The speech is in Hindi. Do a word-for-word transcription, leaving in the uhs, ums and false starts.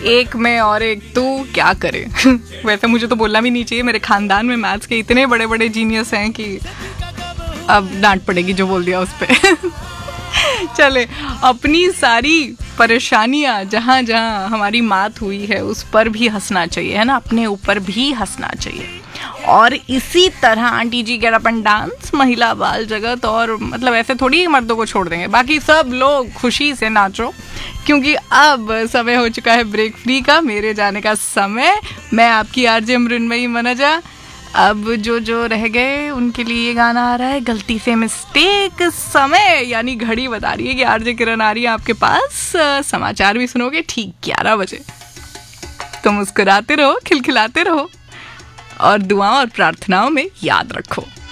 एक मैं और एक तू क्या करे। वैसे मुझे तो बोलना भी नहीं चाहिए, मेरे खानदान में मैथ्स के इतने बड़े बड़े जीनियस हैं कि अब डांट पड़ेगी जो बोल दिया उस पे। चले, अपनी सारी परेशानियां जहाँ जहाँ हमारी मात हुई है उस पर भी हंसना चाहिए, है ना, अपने ऊपर भी हंसना चाहिए। और इसी तरह aunty ji get up and dance, महिला बाल जगत, और मतलब ऐसे थोड़ी ही मर्दों को छोड़ देंगे, बाकी सब लोग खुशी से नाचो, क्योंकि अब समय हो चुका है ब्रेक फ्री का, मेरे जाने का समय। मैं आपकी आरजे मृण्मयी मनजा, अब जो जो रह गए उनके लिए ये गाना आ रहा है, गलती से मिस्टेक। समय यानी घड़ी बता रही है कि आरजे किरण आ रही है आपके पास। समाचार भी सुनोगे ठीक ग्यारह बजे। तो मुस्कुराते रहो, खिलखिलाते रहो और दुआओं और प्रार्थनाओं में याद रखो।